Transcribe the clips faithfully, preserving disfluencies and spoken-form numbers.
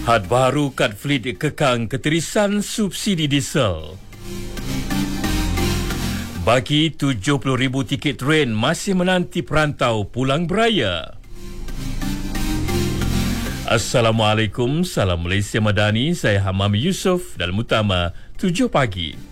Had baru kad fleet kekang keterisan subsidi diesel. Bagi tujuh puluh ribu tiket tren masih menanti perantau pulang beraya. Assalamualaikum, salam Malaysia Madani. Saya Hamam Yusof dalam utama tujuh pagi.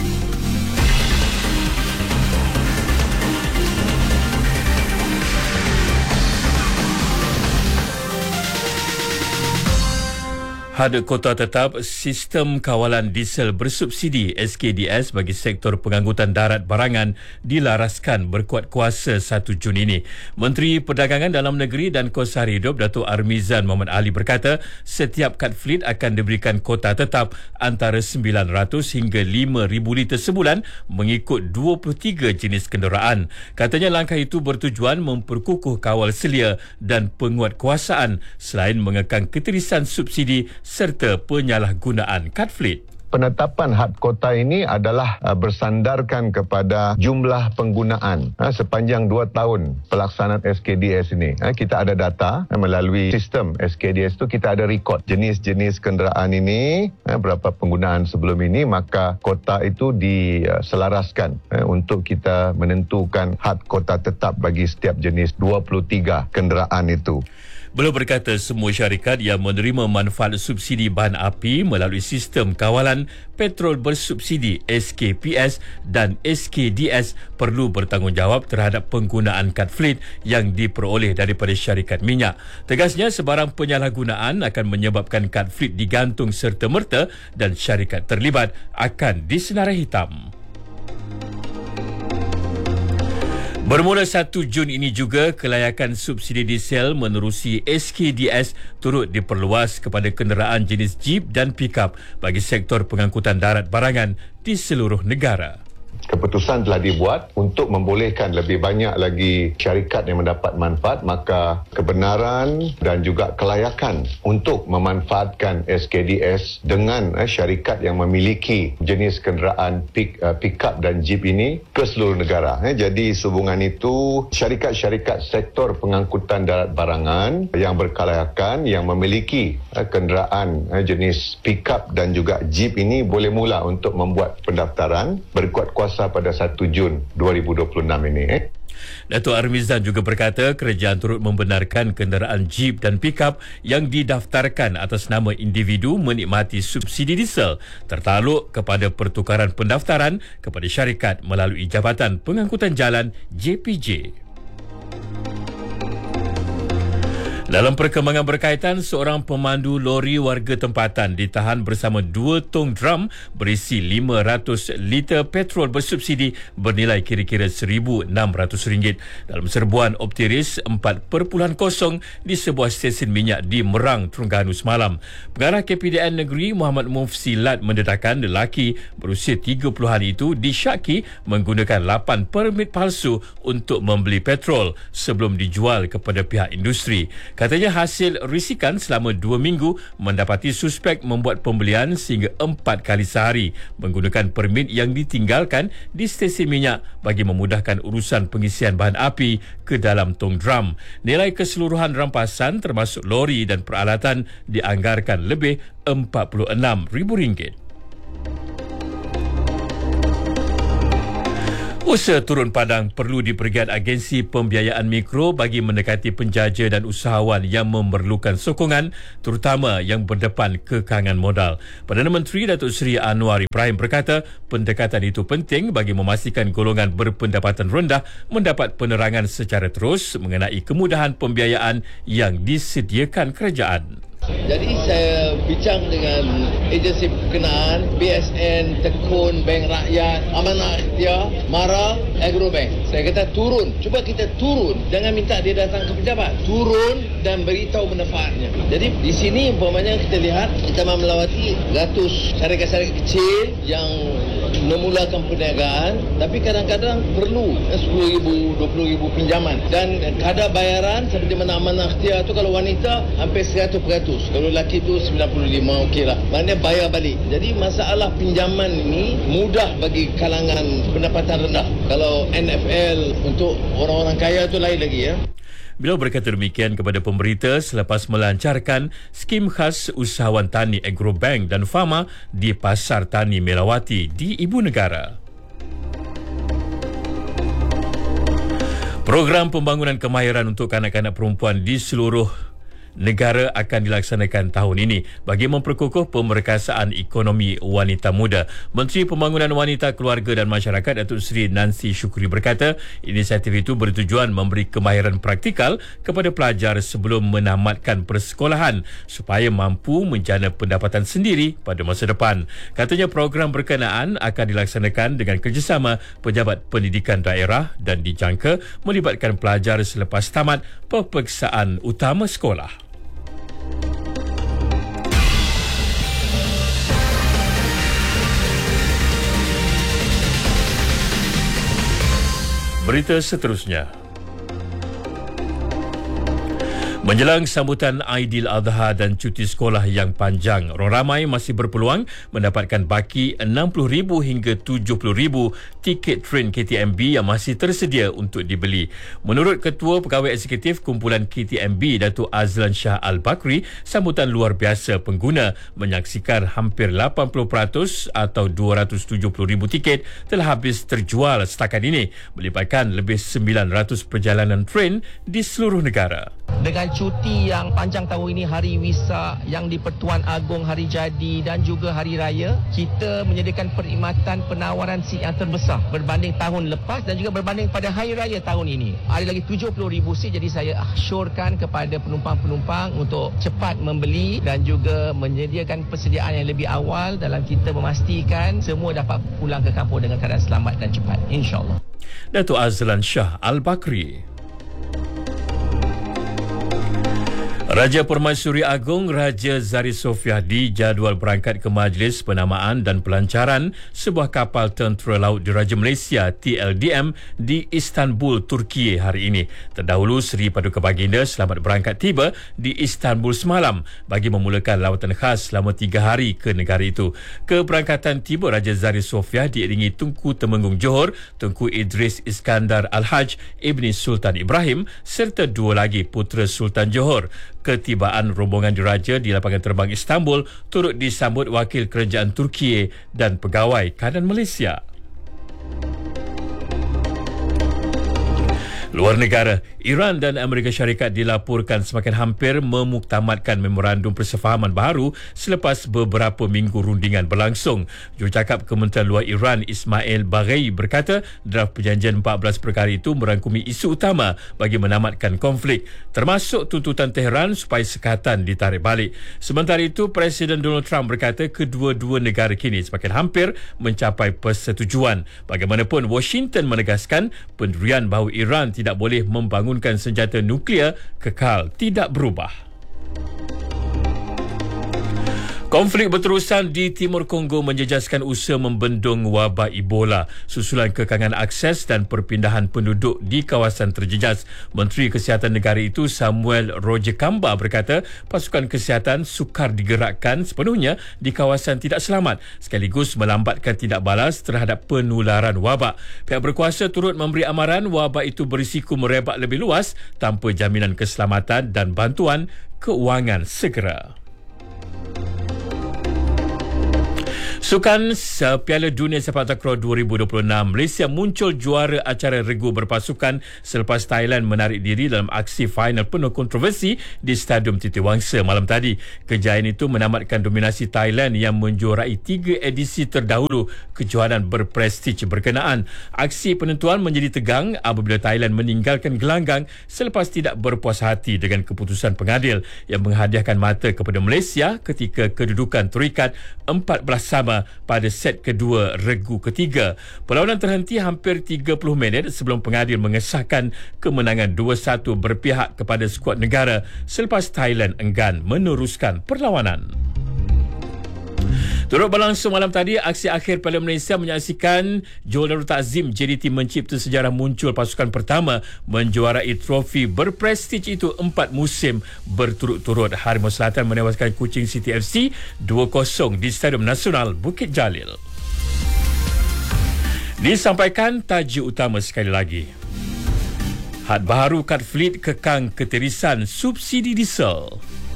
Had kota tetap sistem kawalan diesel bersubsidi S K D S bagi sektor pengangkutan darat barangan dilaraskan berkuat kuasa satu Jun ini. Menteri Perdagangan Dalam Negeri dan Kos Sari Hidup Datuk Armizan Mohamed Ali berkata setiap kad fleet akan diberikan kota tetap antara sembilan ratus hingga lima ribu liter sebulan mengikut dua puluh tiga jenis kenderaan. Katanya langkah itu bertujuan memperkukuh kawal selia dan penguatkuasaan selain mengekang keterisan subsidi serta penyalahgunaan kad fleet. Penetapan had kota ini adalah uh, bersandarkan kepada jumlah penggunaan uh, sepanjang dua tahun pelaksanaan S K D S ini. Uh, kita ada data uh, melalui sistem S K D S itu kita ada rekod jenis-jenis kenderaan ini, uh, berapa penggunaan sebelum ini, maka kota itu diselaraskan uh, untuk kita menentukan had kota tetap bagi setiap jenis dua puluh tiga kenderaan itu. Beliau berkata semua syarikat yang menerima manfaat subsidi bahan api melalui sistem kawalan petrol bersubsidi S K P S dan S K D S perlu bertanggungjawab terhadap penggunaan kad fleet yang diperoleh daripada syarikat minyak. Tegasnya sebarang penyalahgunaan akan menyebabkan kad fleet digantung serta-merta dan syarikat terlibat akan disenarai hitam. Bermula satu Jun ini juga, kelayakan subsidi diesel menerusi S K D S turut diperluas kepada kenderaan jenis Jeep dan Pickup bagi sektor pengangkutan darat barangan di seluruh negara. Keputusan telah dibuat untuk membolehkan lebih banyak lagi syarikat yang mendapat manfaat, maka kebenaran dan juga kelayakan untuk memanfaatkan S K D S dengan eh, syarikat yang memiliki jenis kenderaan pick, uh, pickup dan jeep ini ke seluruh negara. Eh, jadi sehubungan itu syarikat-syarikat sektor pengangkutan darat barangan yang berkelayakan yang memiliki eh, kenderaan eh, jenis pickup dan juga jeep ini boleh mula untuk membuat pendaftaran berkuat kuasa pada satu Jun dua ribu dua puluh enam ini. Eh. Datuk Armizan juga berkata kerajaan turut membenarkan kenderaan Jeep dan Pickup yang didaftarkan atas nama individu menikmati subsidi diesel tertakluk kepada pertukaran pendaftaran kepada syarikat melalui Jabatan Pengangkutan Jalan J P J. Dalam perkembangan berkaitan, seorang pemandu lori warga tempatan ditahan bersama dua tong drum berisi lima ratus liter petrol bersubsidi bernilai kira-kira seribu enam ratus ringgit dalam serbuan Optiris empat titik kosong di sebuah stesen minyak di Merang, Terengganu semalam. Pengarah K P D N Negeri Muhammad Mufsi Lat mendedahkan lelaki berusia tiga puluhan itu disyaki menggunakan lapan permit palsu untuk membeli petrol sebelum dijual kepada pihak industri. Katanya hasil risikan selama dua minggu mendapati suspek membuat pembelian sehingga empat kali sehari menggunakan permit yang ditinggalkan di stesen minyak bagi memudahkan urusan pengisian bahan api ke dalam tong drum. Nilai keseluruhan rampasan termasuk lori dan peralatan dianggarkan lebih empat puluh enam ribu ringgit. Usaha turun padang perlu dipergiat agensi pembiayaan mikro bagi mendekati penjaja dan usahawan yang memerlukan sokongan, terutama yang berdepan kekangan modal. Perdana Menteri Datuk Seri Anwar Ibrahim berkata pendekatan itu penting bagi memastikan golongan berpendapatan rendah mendapat penerangan secara terus mengenai kemudahan pembiayaan yang disediakan kerajaan. Jadi saya bincang dengan agensi berkenaan, B S N, Tekun, Bank Rakyat, Amanah Ikhtiar, Mara, Agrobank. Saya kata turun, cuba kita turun, jangan minta dia datang ke pejabat. Turun dan beritahu manfaatnya. Jadi di sini umpamanya kita lihat kita melawati ratus syarikat-syarikat kecil yang memulakan perniagaan, tapi kadang-kadang perlu sepuluh ribu, dua puluh ribu pinjaman, dan kadar bayaran seperti mana Amanah Ikhtiar tu kalau wanita hampir seratus peratus, kalau lelaki tu sembilan puluh lima, okey lah, maknanya bayar balik. Jadi masalah pinjaman ini mudah bagi kalangan pendapatan rendah. Kalau N F L untuk orang-orang kaya tu lain lagi ya. Beliau berkata demikian kepada pemberita selepas melancarkan skim khas usahawan tani Agrobank dan Fama di Pasar Tani Melawati di Ibu Negara. Program pembangunan kemahiran untuk kanak-kanak perempuan di seluruh negara akan dilaksanakan tahun ini bagi memperkukuh pemerkasaan ekonomi wanita muda. Menteri Pembangunan Wanita, Keluarga dan Masyarakat Datuk Seri Nancy Shukri berkata inisiatif itu bertujuan memberi kemahiran praktikal kepada pelajar sebelum menamatkan persekolahan supaya mampu menjana pendapatan sendiri pada masa depan. Katanya program berkenaan akan dilaksanakan dengan kerjasama pejabat pendidikan daerah dan dijangka melibatkan pelajar selepas tamat peperiksaan utama sekolah. Berita seterusnya. Menjelang sambutan Aidiladha dan cuti sekolah yang panjang, orang ramai masih berpeluang mendapatkan baki enam puluh ribu hingga tujuh puluh ribu tiket train K T M B yang masih tersedia untuk dibeli. Menurut Ketua Pegawai Eksekutif Kumpulan K T M B, Datuk Azlan Shah Al-Bakri, sambutan luar biasa pengguna menyaksikan hampir lapan puluh peratus atau dua ratus tujuh puluh ribu tiket telah habis terjual setakat ini, melibatkan lebih sembilan ratus perjalanan train di seluruh negara. Dengan cuti yang panjang tahun ini, Hari Wisa yang di-Pertuan Agong Hari Jadi dan juga Hari Raya, kita menyediakan perkhidmatan penawaran seat yang terbesar berbanding tahun lepas dan juga berbanding pada Hari Raya tahun ini. Ada lagi tujuh puluh ribu seat, jadi saya assurkan kepada penumpang-penumpang untuk cepat membeli dan juga menyediakan persediaan yang lebih awal dalam kita memastikan semua dapat pulang ke kampung dengan keadaan selamat dan cepat, insya-Allah. Datuk Azlan Shah Al-Bakri. Raja Permaisuri Agong Raja Zari Sofia dijadual berangkat ke majlis penamaan dan pelancaran sebuah kapal tentera laut Diraja Malaysia T L D M di Istanbul, Turki hari ini. Terdahulu Seri Paduka Baginda selamat berangkat tiba di Istanbul semalam bagi memulakan lawatan khas selama tiga hari ke negara itu. Keberangkatan tiba Raja Zari Sofia diiringi Tunku Temenggung Johor, Tunku Idris Iskandar Al-Haj Ibni Sultan Ibrahim serta dua lagi putera Sultan Johor. Ketibaan rombongan diraja di lapangan terbang Istanbul turut disambut wakil kerajaan Turki dan pegawai kanan Malaysia. Luar negara, Iran dan Amerika Syarikat dilaporkan semakin hampir memuktamadkan memorandum persefahaman baru selepas beberapa minggu rundingan berlangsung. Jurucakap Kementerian Luar Iran Ismail Baghai berkata draft perjanjian empat belas perkara itu merangkumi isu utama bagi menamatkan konflik, termasuk tuntutan Tehran supaya sekatan ditarik balik. Sementara itu, Presiden Donald Trump berkata kedua-dua negara kini semakin hampir mencapai persetujuan. Bagaimanapun, Washington menegaskan pendirian bahawa Iran tidak tidak boleh membangunkan senjata nuklear kekal tidak berubah. Konflik berterusan di Timur Kongo menjejaskan usaha membendung wabak Ebola susulan kekangan akses dan perpindahan penduduk di kawasan terjejas. Menteri Kesihatan negara itu Samuel Roger Kamba berkata pasukan kesihatan sukar digerakkan sepenuhnya di kawasan tidak selamat sekaligus melambatkan tindak balas terhadap penularan wabak. Pihak berkuasa turut memberi amaran wabak itu berisiko merebak lebih luas tanpa jaminan keselamatan dan bantuan keuangan segera. Sukan Piala Dunia Sepak Takraw dua ribu dua puluh enam, Malaysia muncul juara acara regu berpasukan selepas Thailand menarik diri dalam aksi final penuh kontroversi di Stadium Titiwangsa malam tadi. Kejayaan itu menamatkan dominasi Thailand yang menjuarai tiga edisi terdahulu kejohanan berprestij berkenaan. Aksi penentuan menjadi tegang apabila Thailand meninggalkan gelanggang selepas tidak berpuas hati dengan keputusan pengadil yang menghadiahkan mata kepada Malaysia ketika kedudukan terikat empat belas sama pada set kedua regu ketiga. Perlawanan terhenti hampir tiga puluh minit sebelum pengadil mengesahkan kemenangan dua satu berpihak kepada skuad negara selepas Thailand enggan meneruskan perlawanan. Turut berlangsung malam tadi, aksi akhir Piala Malaysia menyaksikan Joel Darul Takzim J D T mencipta sejarah muncul pasukan pertama menjuarai trofi berprestij itu empat musim berturut-turut. Harimau Selatan menewaskan Kuching City F C dua kosong di Stadium Nasional Bukit Jalil. Disampaikan tajuk utama sekali lagi. Had baharu kad fleet kekang ketirisan subsidi diesel.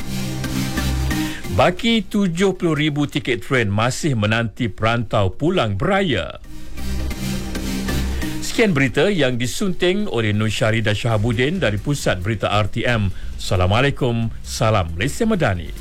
Baki tujuh puluh ribu tiket tren masih menanti perantau pulang beraya. Sekian berita yang disunting oleh Nur Syahridah Shahabuddin dari Pusat Berita R T M. Assalamualaikum, salam Malaysia Madani.